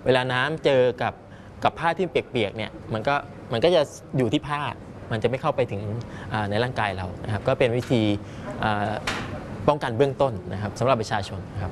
เวลาน้ำเจอกับผ้าที่เปียกๆเนี่ยมันก็จะอยู่ที่ผ้ามันจะไม่เข้าไปถึงในร่างกายเรานะครับก็เป็นวิธีป้องกันเบื้องต้นนะครับสำหรับประชาชนครับ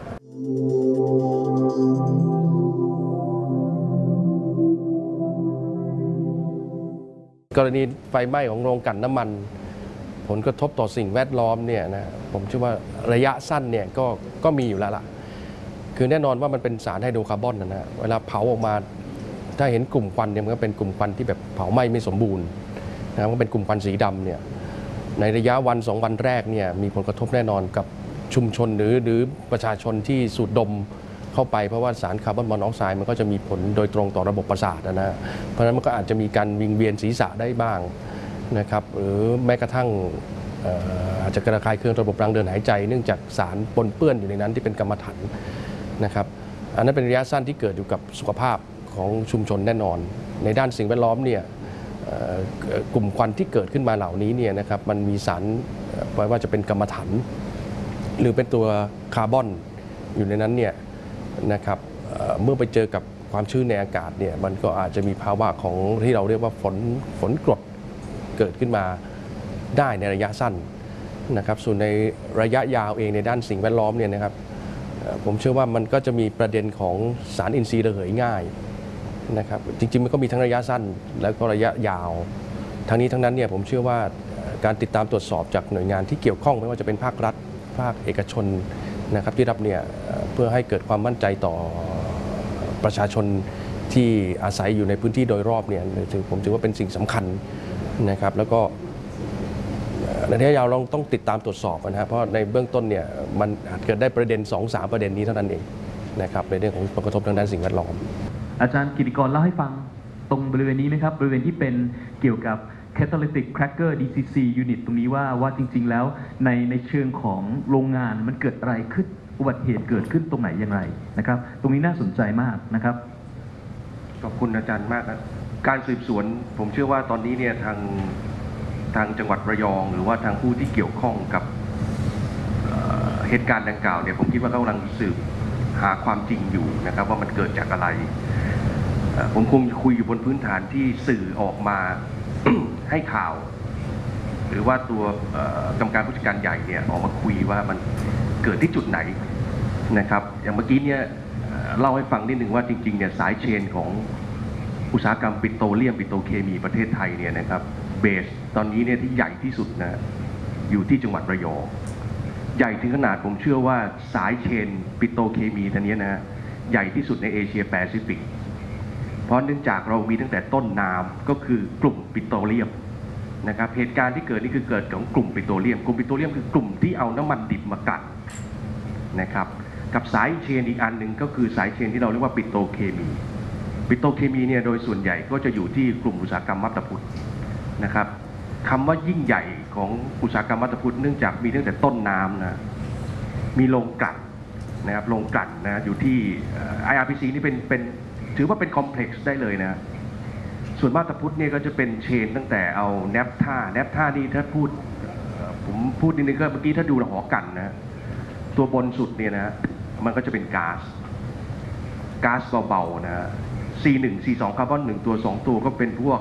กรณีไฟไหม้ของโรงกลั่นน้ำมันผลกระทบต่อสิ่งแวดล้อมเนี่ยนะผมเชื่อว่าระยะสั้นเนี่ยก็มีอยู่แล้วล่ะคือแน่นอนว่ามันเป็นสารไฮโดรคาร์บอนนะเวลาเผาออกมาถ้าเห็นกลุ่มควันเนี่ยมันก็เป็นกลุ่มควันที่แบบเผาไหม้ไม่สมบูรณ์นะมันเป็นกลุ่มควันสีดำเนี่ยในระยะวัน2 วันแรกเนี่ยมีผลกระทบแน่นอนกับชุมชนหรือประชาชนที่สูดดมเข้าไปเพราะว่าสารคาร์บอนมอนอกไซด์มันก็จะมีผลโดยตรงต่อระบบประสาทนะเพราะฉะนั้นมันก็อาจจะมีการวิงเวียนศีรษะได้บ้างนะครับหรือแม้กระทั่งอาจจะกระคายเคืองระบบทางเดินหายใจเนื่องจากสารปนเปื้อนอยู่ในนั้นที่เป็นกัมมันถันนะครับอันนั้นเป็นระยะสั้นที่เกิดอยู่กับสุขภาพของชุมชนแน่นอนในด้านสิ่งแวดล้อมเนี่ยกลุ่มควันที่เกิดขึ้นมาเหล่านี้เนี่ยนะครับมันมีสารไม่ว่าจะเป็นกัมมันถันหรือเป็นตัวคาร์บอนอยู่ในนั้นเนี่ยนะครับเมื่อไปเจอกับความชื้นในอากาศเนี่ยมันก็อาจจะมีภาวะของที่เราเรียกว่าฝนกรดเกิดขึ้นมาได้ในระยะสั้นนะครับส่วนในระยะยาวเองในด้านสิ่งแวดล้อมเนี่ยนะครับผมเชื่อว่ามันก็จะมีประเด็นของสารอินทรีย์ระเหยง่ายนะครับจริงๆมันก็มีทั้งระยะสั้นแล้วก็ระยะยาวทั้งนี้ทั้งนั้นเนี่ยผมเชื่อว่าการติดตามตรวจสอบจากหน่วยงานที่เกี่ยวข้องไม่ว่าจะเป็นภาครัฐภาคเอกชนนะครับที่รับเนี่ยเพื่อให้เกิดความมั่นใจต่อประชาชนที่อาศัยอยู่ในพื้นที่โดยรอบเนี่ยผมถือว่าเป็นสิ่งสำคัญนะครับแล้วก็ในระยะยาวเราต้องติดตามตรวจสอบนะครับเพราะในเบื้องต้นเนี่ยมันอาจเกิดได้ประเด็น 2-3 ประเด็นนี้เท่านั้นเองนะครับในเรื่องของผลกระทบทางด้านสิ่งแวดล้อมอาจารย์กิติกรเล่าให้ฟังตรงบริเวณนี้ไหมครับบริเวณที่เป็นเกี่ยวกับ Catalytic Cracker DCC Unit ตรงนี้ว่าจริงๆแล้วในเชิงของโรงงานมันเกิดอะไรขึ้นอุบัติเหตุเกิดขึ้นตรงไหนอย่างไรนะครับตรงนี้น่าสนใจมากนะครับขอบคุณอาจารย์มากครับการสืบสวนผมเชื่อว่าตอนนี้เนี่ยทางจังหวัดระยองหรือว่าทางผู้ที่เกี่ยวข้องกับเหตุการณ์ดังกล่าวเนี่ยผมคิดว่าเขากำลังสืบหาความจริงอยู่นะครับว่ามันเกิดจากอะไรผมคงคุยอยู่บนพื้นฐานที่สื่อออกมา ให้ข่าว หรือว่าตัวกรรมการผู้จัดการใหญ่เนี่ยออกมาคุยว่ามันเกิดที่จุดไหนนะครับอย่างเมื่อกี้เนี่ยเล่าให้ฟังนิดหนึ่งว่าจริงๆเนี่ยสายเชนของอุตสาหกรรมปิโตรเลียมปิโตรเคมีประเทศไทยเนี่ยนะครับเบสตอนนี้เนี่ยที่ใหญ่ที่สุดนะอยู่ที่จังหวัดระยองใหญ่ถึงขนาดผมเชื่อว่าสายเชนปิโตรเคมีตัวนี้นะใหญ่ที่สุดในเอเชียแปซิฟิกเพราะเนื่องจากเรามีตั้งแต่ต้นน้ำก็คือกลุ่มปิโตรเลียมนะครับเหตุการณ์ที่เกิดนี่คือเกิดของกลุ่มปิโตรเลียมคือกลุ่มที่เอาน้ำมันดิบมากันนะครับกับสายเชนอีกอันหนึ่งก็คือสายเชนที่เราเรียกว่าปิโตรเคมีเนี่ยโดยส่วนใหญ่ก็จะอยู่ที่กลุ่มอุตสาหกรรมมัตตพุทธนะครับคำว่ายิ่งใหญ่ของอุตสาหกรรมมัตตพุทธเนื่องจากมีตั้งแต่ต้นน้ำนะมีโรงกลั่นนะครับโรงกลั่นนะอยู่ที่ IRPC นี่เป็นถือว่าเป็นคอมเพล็กซ์ได้เลยนะส่วนมัตตพุทธเนี่ยก็จะเป็นเชนตั้งแต่เอาแนปท่านี่ถ้าผมพูดนิดนึงก็เมื่อกี้ถ้าดูหอกันนะตัวบนสุดเนี่ยนะมันก็จะเป็นก๊าซเบาๆนะ C1 C2 คาร์บอน1ตัว2ตัวก็เป็นพวก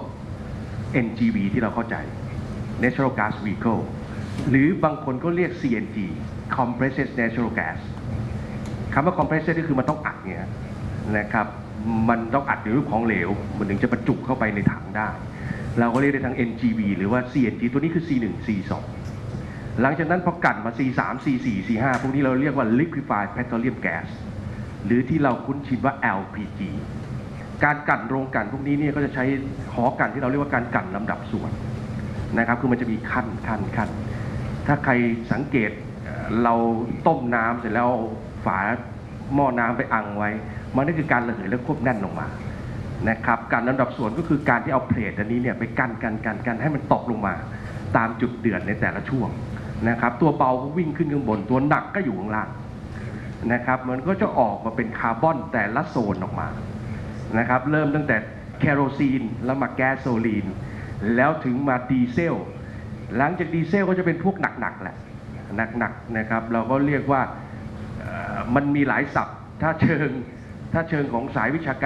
NGV ที่เราเข้าใจ Natural Gas Vehicle หรือบางคนก็เรียก CNG Compressed Natural Gas คำว่า Compressed ก็คือมันต้องอัดเนี่ยนะครับมันต้องอัดในรูปของเหลวมันถึงจะบรรจุเข้าไปในถังได้เราก็เรียกได้ทั้ง NGV หรือว่า CNG ตัวนี้คือ C1 C2 หลังจากนั้นพอกั่นมา C3 C4 C5 พวกนี้เราเรียกว่า Liquefied Petroleum Gas หรือที่เราคุ้นชินว่า LPG การกั่นโรงกั่นพวกนี้เนี่ยก็จะใช้หอกั่นที่เราเรียกว่าการกั่นลำดับส่วนนะครับคือมันจะมีขั้นถ้าใครสังเกตเราต้มน้ำเสร็จแล้วฝาหม้อน้ำไปอังไว้มันนั่นคือการระเหยและควบแน่นลงมานะครับการลำดับส่วนก็คือการที่เอาเพลทอันนี้เนี่ยไปกันให้มันตกลงมาตามจุดเดือดในแต่ละช่วงนะครับตัวเบาก็วิ่งขึ้นข้างบนตัวหนักก็อยู่ข้างล่างนะครับมันก็จะออกมาเป็นคาร์บอนแต่ละโซนออกมานะครับเริ่มตั้งแต่แคโรซีนแล้วมาแก๊สโซลีนแล้วถึงมาดีเซลหลังจากดีเซลก็จะเป็นพวกหนักๆแหละหนักนะครับเราก็เรียกว่ามันมีหลายศัพท์ถ้าเชิงของสายวิชาการ